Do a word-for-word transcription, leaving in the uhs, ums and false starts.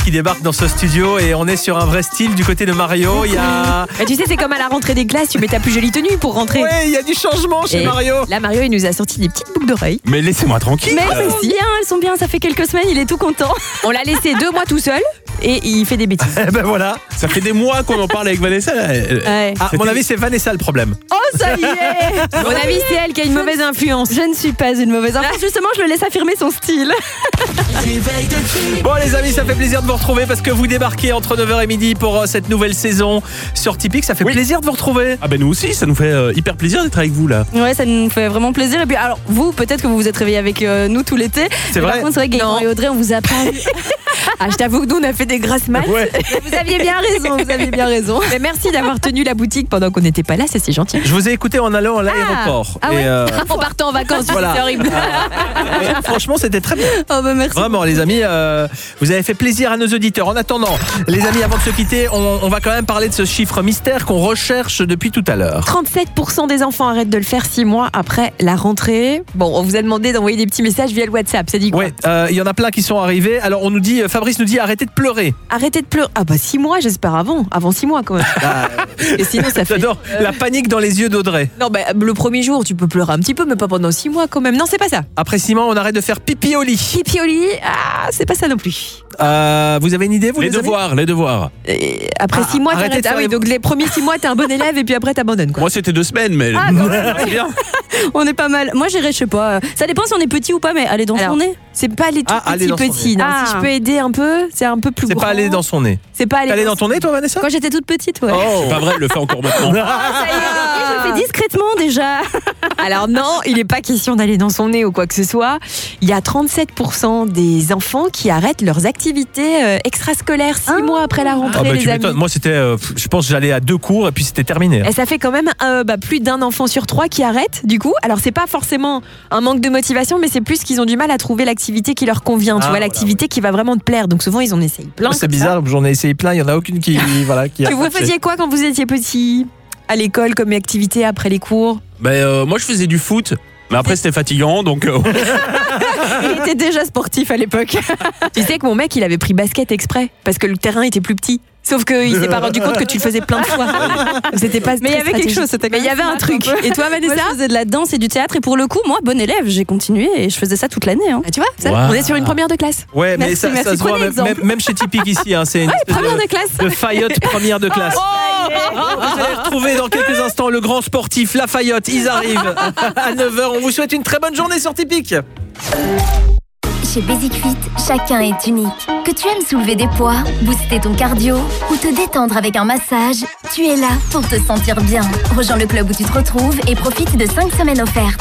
qui débarque dans ce studio et on est sur un vrai style du côté de Mario. Il y a... Bah, tu sais, c'est comme à la rentrée des classes, tu mets ta plus jolie tenue pour rentrer. Ouais, il y a du changement chez Et Mario. Là, Mario, il nous a sorti des petites boucles d'oreilles. Mais laissez-moi tranquille. Mais elles sont bien, elles sont bien, ça fait quelques semaines, il est tout content. On l'a laissé deux mois tout seul et il fait des bêtises. Eh ben voilà. Ça fait des mois qu'on en parle avec Vanessa. Elle- Ouais. À mon avis, c'est Vanessa le problème. Oh, ça y est. À mon avis, c'est elle qui a une mauvaise influence. Je ne suis pas une mauvaise influence, justement, je le laisse affirmer son style. Bon les amis, ça fait plaisir de vous retrouver parce que vous débarquez entre neuf heures et midi pour euh, cette nouvelle saison sur Tipeee. Ça fait Oui. plaisir de vous retrouver. Ah ben nous aussi, ça nous fait euh, hyper plaisir d'être avec vous là. Ouais, ça nous fait vraiment plaisir. Et puis, alors, vous, peut-être que vous vous êtes réveillés avec euh, nous tout l'été. C'est Mais vrai. Par contre, c'est vrai que Gaëtan Non. et Audrey, on vous a pas eu. Ah, je t'avoue que nous, on a fait des grasses maths. Ouais. Vous aviez bien raison, vous aviez bien raison. Mais merci d'avoir tenu la boutique pendant qu'on n'était pas là, ça c'est gentil. Je vous ai écouté en allant à l'aéroport. Ah ouais. Et, euh, En partant en vacances, Voilà. c'est horrible. et franchement, c'était très bien. Oh, bah merci. Vraiment, les amis, euh, vous avez fait plaisir à nos auditeurs. En attendant, les amis, avant de se quitter, on, on va quand même parler de ce chiffre mystère qu'on recherche depuis tout à l'heure. trente-sept pour cent des enfants arrêtent de le faire six mois après la rentrée. Bon, on vous a demandé d'envoyer des petits messages via le WhatsApp, ça dit quoi? Ouais, euh, il y en a plein qui sont arrivés. Alors, on nous dit, Fabrice nous dit, arrêtez de pleurer. Arrêtez de pleurer. Ah bah six mois, j'espère avant. Avant six mois quand même. Et sinon, ça fait... J'adore la panique dans les yeux d'Audrey. Non, bah le premier jour, tu peux pleurer un petit peu, mais pas pendant six mois quand même. Non, c'est pas ça. Après six mois, on arrête de faire pipi au lit. Pipi au lit, ah, c'est pas ça non plus. Euh, vous avez une idée, vous Les les amis devoirs, les devoirs. Et après Ah, six mois, arrêtez t'arrêtes. de Ah faire oui, les- donc les premiers six mois, t'es un bon élève et puis après, t'abandonnes quoi. Moi c'était deux semaines, mais Ah, bah, c'est bien. On est pas mal. Moi, j'irais, je sais pas. euh, Ça dépend si on est petit ou pas, mais aller dans Alors, son nez. C'est pas les tout Ah, aller petits dans son petits. nez. Non, si Ah. je peux aider un peu, c'est un peu plus C'est grand. pas aller dans son nez. C'est pas aller, T'es allé dans ton nez, toi, Vanessa? Quand j'étais toute petite, ouais. Oh. C'est pas vrai, elle le fait encore maintenant. Ça y est, je le fais discrètement déjà. Alors non, il n'est pas question d'aller dans son nez ou quoi que ce soit. Il y a trente-sept pour cent des enfants qui arrêtent leurs activités euh, extrascolaires six Ah. mois après la rentrée, Ah bah, les tu amis. m'étonnes. Moi, c'était, euh, je pense, que j'allais à deux cours et puis c'était terminé. Et ça fait quand même euh, bah, plus d'un enfant sur trois qui arrête, du coup. Alors, c'est pas forcément un manque de motivation, mais c'est plus qu'ils ont du mal à trouver l'activité qui leur convient. Ah, tu vois, voilà, l'activité qui va vraiment te plaire. Donc, souvent, ils en essayent plein. C'est comme bizarre, j'en ai essayé plein, il y en a aucune qui, voilà, qui ça. a Que vous marché. faisiez quoi quand vous étiez petit à l'école comme activité après les cours? Ben euh, moi je faisais du foot, mais après c'était fatigant, donc euh, Il était déjà sportif à l'époque. Tu sais que mon mec, il avait pris basket exprès parce que le terrain était plus petit. Sauf qu'il s'est pas rendu compte que tu le faisais plein de fois. C'était pas Mais il y très avait quelque stratégique. chose, c'était Mais il y avait un truc. Et toi, Moi, Vanessa? je faisais de la danse et du théâtre, et pour le coup, moi, bon élève, j'ai continué et je faisais ça toute l'année. Hein. Ah, tu vois, ça, Wow. on est sur une première de classe. Ouais, mais Merci, ça, ça merci. se voit Prenez même, exemple. même- même chez Tipeee ici, hein, c'est une espèce Première de, de classe. de Fayotte première de classe. Oh, Vous allez retrouver dans quelques instants le grand sportif Lafayette. Ils arrivent à neuf heures. On vous souhaite une très bonne journée sur Tipeee. Chez Basic Fit, chacun est unique. Que tu aimes soulever des poids, booster ton cardio ou te détendre avec un massage, tu es là pour te sentir bien. Rejoins le club où tu te retrouves et profite de cinq semaines offertes.